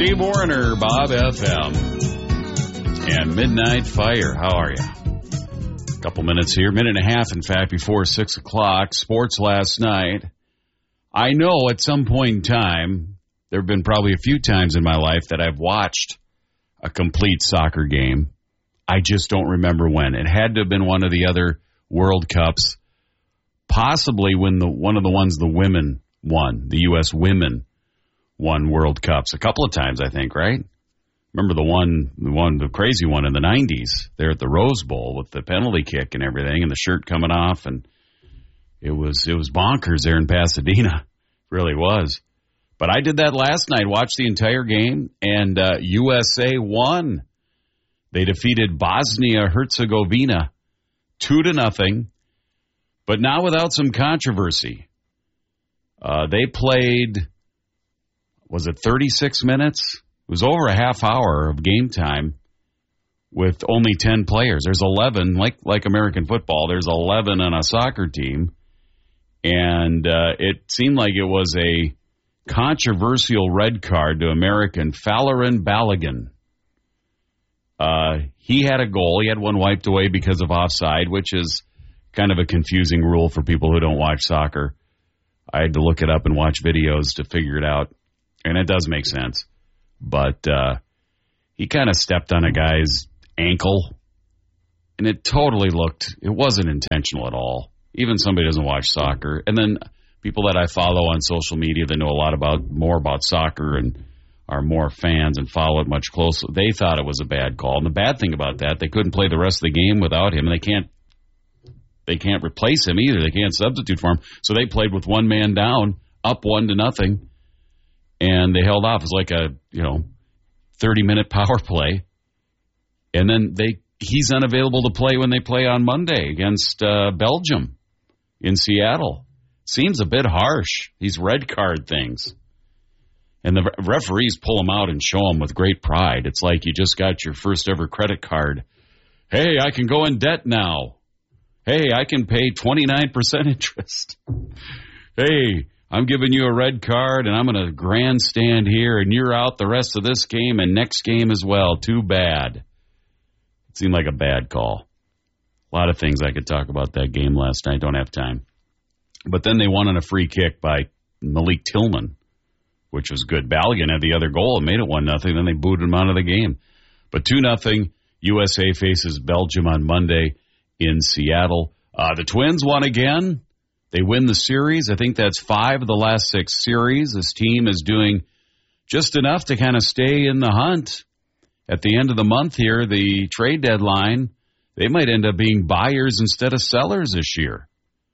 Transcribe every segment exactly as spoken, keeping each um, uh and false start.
Steve Warner, Bob F M, and Midnight Fire. How are you? A couple minutes here, minute and a half, in fact, before six o'clock. Sports last night. I know at some point in time, there have been probably a few times in my life that I've watched a complete soccer game. I just don't remember when. It had to have been one of the other World Cups, possibly when the one of the ones the women won, the U S women won World Cups a couple of times, I think, right? Remember the one, the one, the crazy one in the nineties there at the Rose Bowl with the penalty kick and everything and the shirt coming off, and it was it was bonkers there in Pasadena. It really was. But I did that last night, watched the entire game, and uh, U S A won. They defeated Bosnia-Herzegovina two to nothing, but not without some controversy. Uh, they played, was it thirty-six minutes? It was over a half hour of game time with only ten players. There's eleven, like like American football, there's eleven on a soccer team. And uh, it seemed like it was a controversial red card to American Falarin Balogun. Uh, he had a goal. He had one wiped away because of offside, which is kind of a confusing rule for people who don't watch soccer. I had to look it up and watch videos to figure it out, and it does make sense. But uh, he kind of stepped on a guy's ankle, and it totally looked, it wasn't intentional at all. Even somebody doesn't watch soccer. And then people that I follow on social media that know a lot about, more about soccer and are more fans and follow it much closer, they thought it was a bad call. And the bad thing about that, they couldn't play the rest of the game without him, and they can't They can't replace him either. They can't substitute for him. So they played with one man down, up one to nothing, and they held off. It was like a, you know, thirty-minute power play. And then they he's unavailable to play when they play on Monday against uh, Belgium in Seattle. Seems a bit harsh, these red card things. And the referees pull them out and show them with great pride. It's like you just got your first ever credit card. Hey, I can go in debt now. Hey, I can pay twenty-nine percent interest. Hey, I'm giving you a red card, and I'm going to grandstand here, and you're out the rest of this game and next game as well. Too bad. It seemed like a bad call. A lot of things I could talk about that game last night. Don't have time. But then they won on a free kick by Malik Tillman, which was good. Balogun had the other goal and made it one nothing. Then they booted him out of the game. But two nothing, U S A faces Belgium on Monday in Seattle. Uh, the Twins won again. They win the series. I think that's five of the last six series. This team is doing just enough to kind of stay in the hunt. At the end of the month here, the trade deadline, they might end up being buyers instead of sellers this year.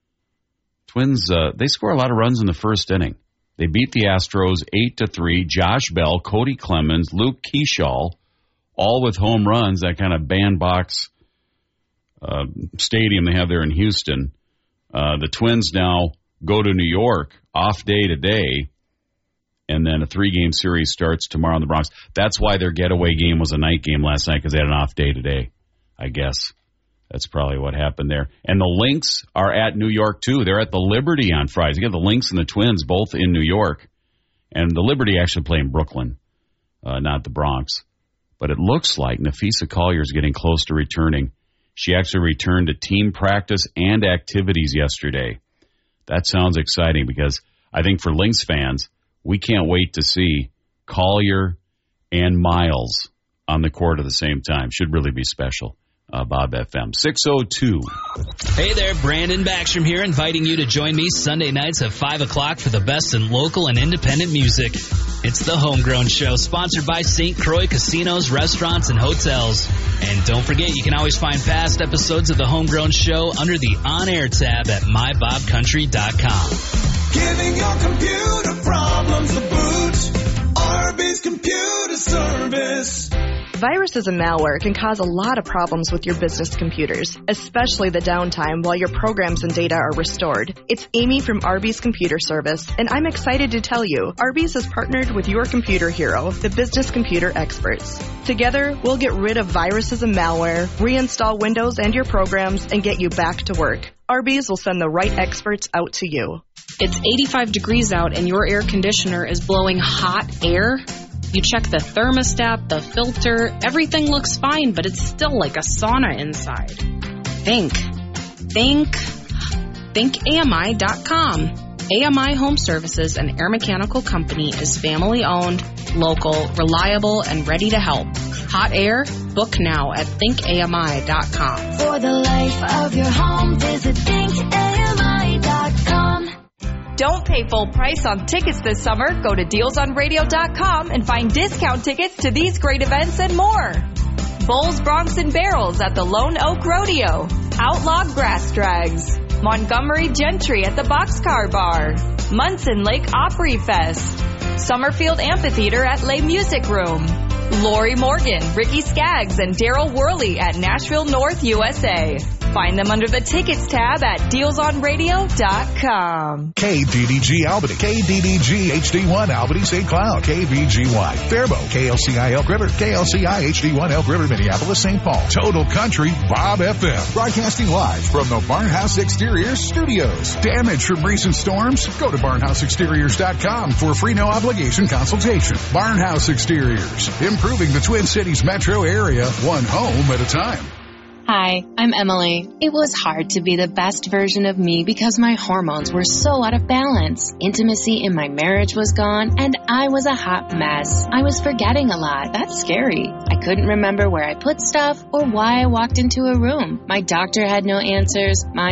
Twins, uh, they score a lot of runs in the first inning. They beat the Astros eight to three. Josh Bell, Cody Clemens, Luke Keeschall, all with home runs, that kind of bandbox Uh, stadium they have there in Houston. Uh, the Twins now go to New York, off day today, and then a three-game series starts tomorrow in the Bronx. That's why their getaway game was a night game last night, because they had an off day today, I guess. That's probably what happened there. And the Lynx are at New York, too. They're at the Liberty on Friday. You get the Lynx and the Twins both in New York. And the Liberty actually play in Brooklyn, uh, not the Bronx. But it looks like Nafisa Collier is getting close to returning. She actually returned to team practice and activities yesterday. That sounds exciting because I think for Lynx fans, we can't wait to see Collier and Miles on the court at the same time. Should really be special. Uh, Bob F M, six oh two. Hey there, Brandon Backstrom here, inviting you to join me Sunday nights at five o'clock for the best in local and independent music. It's the Homegrown Show, sponsored by Saint Croix Casinos, Restaurants, and Hotels. And don't forget, you can always find past episodes of the Homegrown Show under the On-Air tab at my bob country dot com. Giving your computer problems the boot. Arby's Computer Service. Viruses and malware can cause a lot of problems with your business computers, especially the downtime while your programs and data are restored. It's Amy from Arby's Computer Service, and I'm excited to tell you, Arby's has partnered with your computer hero, the Business Computer Experts. Together, we'll get rid of viruses and malware, reinstall Windows and your programs, and get you back to work. Arby's will send the right experts out to you. It's eighty-five degrees out and your air conditioner is blowing hot air? You check the thermostat, the filter, everything looks fine, but it's still like a sauna inside. Think. Think. think A M I dot com. A M I Home Services, an air mechanical company, is family-owned, local, reliable, and ready to help. Hot air? Book now at think A M I dot com. For the life of your home, visit think A M I dot com. Don't pay full price on tickets this summer. Go to deals on radio dot com and find discount tickets to these great events and more. Bulls, Broncs, and Barrels at the Lone Oak Rodeo. Outlaw Grass Drags. Montgomery Gentry at the Boxcar Bar. Munson Lake Opry Fest. Summerfield Amphitheater at Les Music Room. Lori Morgan, Ricky Skaggs, and Daryl Worley at Nashville North, U S A. Find them under the Tickets tab at deals on radio dot com. K D D G Albany, K D D G H D one Albany Saint Cloud, K V G Y Faribault, K L C I Elk River, K L C I H D one Elk River, Minneapolis, Saint Paul. Total Country Bob F M. Broadcasting live from the Barnhouse Exteriors Studios. Damage from recent storms? Go to barnhouse exteriors dot com for a free no obligation consultation. Barnhouse Exteriors, improving the Twin Cities metro area, one home at a time. Hi, I'm Emily. It was hard to be the best version of me because my hormones were so out of balance. Intimacy in my marriage was gone, and I was a hot mess. I was forgetting a lot. That's scary. I couldn't remember where I put stuff or why I walked into a room. My doctor had no answers. My